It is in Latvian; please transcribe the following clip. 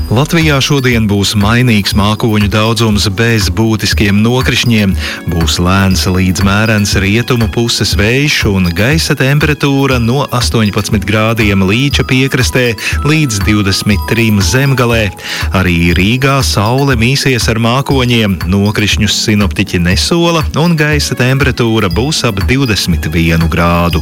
Latvijā šodien būs mainīgs mākoņu daudzums bez būtiskiem nokrišņiem, būs lēns līdz mērens rietumu puses vējš un gaisa temperatūra no 18 grādiem Līča piekrastē līdz 23 Zemgalē. Arī Rīgā saule mīsies ar mākoņiem, nokrišņus sinoptiķi nesola un gaisa temperatūra būs ap 21 grādu.